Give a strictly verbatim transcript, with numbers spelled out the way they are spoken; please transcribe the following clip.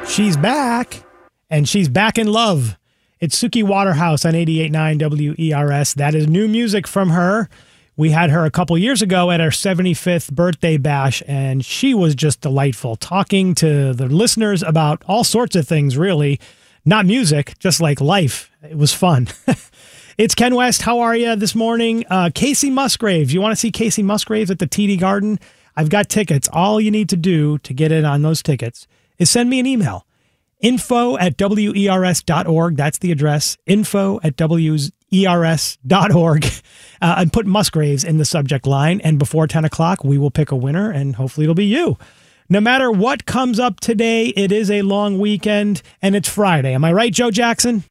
She's back, and she's back in love. It's Suki Waterhouse on eighty-eight point nine W E R S. That is new music from her. We had her a couple years ago at our seventy-fifth birthday bash, and she was just delightful, talking to the listeners about all sorts of things, really. Not music, just like life. It was fun. It's Ken West. How are you this morning? Uh, Casey Musgraves. You want to see Casey Musgraves at the T D Garden? I've got tickets. All you need to do to get in on those tickets is send me an email. Info at W E R S dot org. That's the address. Info at W E R S dot org. Uh, and put Musgraves in the subject line. And before ten o'clock, we will pick a winner, and hopefully it'll be you. No matter what comes up today, it is a long weekend, and it's Friday. Am I right, Joe Jackson?